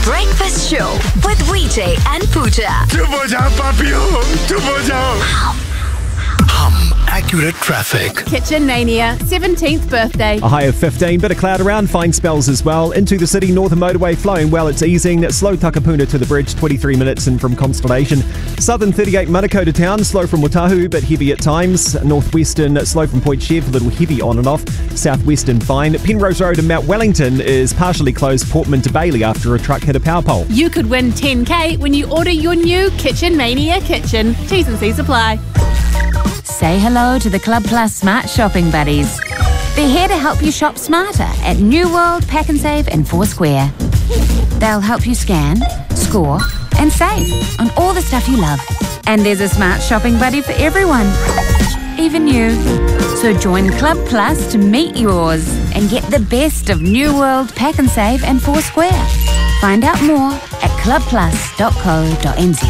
Breakfast Show with VJ and Pooja. चुप हो जाओ पापियों, चुप हो जाओ. Accurate traffic. Kitchen Mania, 17th birthday. A high of 15, bit of cloud around, fine spells as well. Into the city, Northern Motorway flowing well, it's easing. Slow Takapuna to the bridge, 23 minutes in from Constellation. Southern 38 Manukau to town, slow from Watahu, but heavy at times. Northwestern, slow from Point Chev, a little heavy on and off. Southwestern, fine. Penrose Road in Mount Wellington is partially closed, Portman to Bailey after a truck hit a power pole. You could win 10K when you order your new Kitchen Mania kitchen. T's and C's apply. Say hello to the Club Plus Smart Shopping Buddies. They're here to help you shop smarter at New World, Pack and Save and Foursquare. They'll help you scan, score and save on all the stuff you love. And there's a smart shopping buddy for everyone, even you. So join Club Plus to meet yours and get the best of New World, Pack and Save and Foursquare. Find out more at clubplus.co.nz.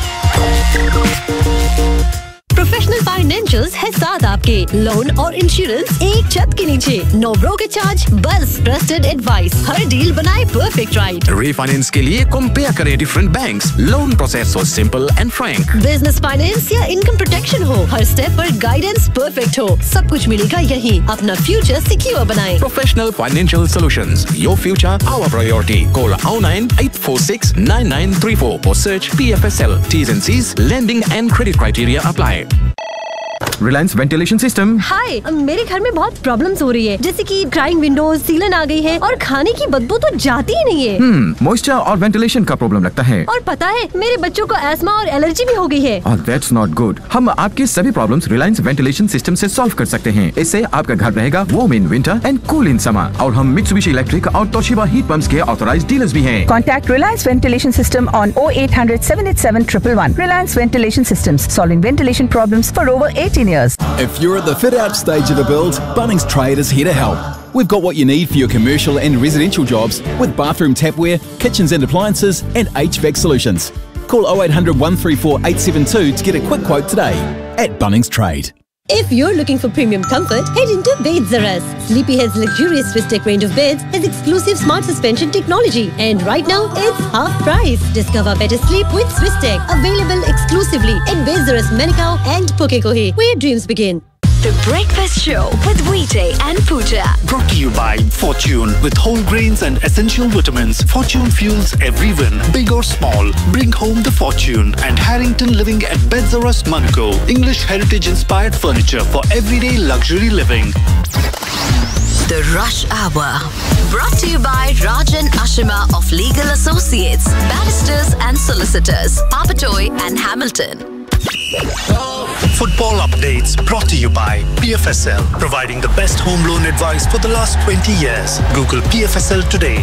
Professional financials है साथ आपके. Loan और insurance एक छत के नीचे. No broker charge, बस trusted advice. हर deal बनाए परफेक्ट राइट. Refinance के लिए compare करें different banks. Loan process हो simple and frank. Business finance या इनकम प्रोटेक्शन हो, हर स्टेप पर गाइडेंस परफेक्ट हो. सब कुछ मिलेगा यहीं. अपना फ्यूचर सिक्योर बनाएं. Professional Financial Solutions. Your future, our priority. Call 09-846-9934 or search PFSL. T's and C's, lending and credit criteria apply. Reliance ventilation system. हाय, मेरे घर में बहुत प्रॉब्लम्स हो रही है, जैसे कि क्राइंग विंडोज, सीलन आ गई है और खाने की बदबू तो जाती ही नहीं है. मॉइस्चर और वेंटिलेशन का प्रॉब्लम लगता है. और पता है मेरे बच्चों को एस्मा और एलर्जी भी हो गई है. That's not good. हम आपके सभी प्रॉब्लम्स रिलायंस वेंटिलेशन सिस्टम से सॉल्व कर सकते हैं. इससे आपका घर रहेगा warm in winter and cool in summer. और हम मित्सुबिशी इलेक्ट्रिक और तोशिबा हीट पंप्स के ऑथराइज्ड डीलर्स भी हैं. Contact Reliance Ventilation System on 0800 787 111. Reliance Ventilation Systems, solving ventilation problems for over 18 years. If you're at the fit-out stage of a build, Bunnings Trade is here to help. We've got what you need for your commercial and residential jobs with bathroom tapware, kitchens and appliances and HVAC solutions. Call 0800 134 872 to get a quick quote today at Bunnings Trade. If you're looking for premium comfort, head into Beds Zaras. Sleepyhead's luxurious Swistek range of beds has exclusive smart suspension technology, and right now it's half price. Discover better sleep with Swistek. Available exclusively at Beds Zaras, Manukau and Pukekohe, where dreams begin. The Breakfast Show with VJ and Pooja. Brought to you by Fortune. With whole grains and essential vitamins, Fortune fuels every win, big or small. Bring home the fortune. And Harrington Living at Beds Zaras, Manukau. English heritage-inspired furniture for everyday luxury living. The Rush Hour. Brought to you by Rajan Ashima of Legal Associates, Barristers and Solicitors, Papatoy and Hamilton. Football updates brought to you by PFSL. Providing the best home loan advice for the last 20 years. Google PFSL today.